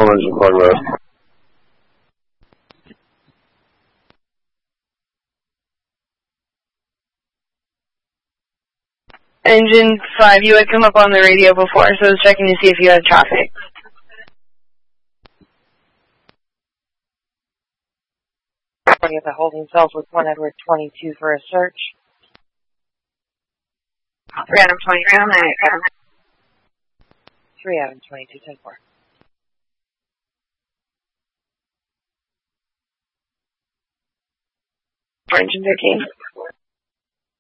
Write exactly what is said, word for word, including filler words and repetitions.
full engine progress. Engine five, you had come up on the radio before, so I was checking to see if you had traffic. You have to hold himself with one Edward twenty-two for a search. three Adam twenty-two on that. three Adam twenty-two, ten four. Engine fifteen.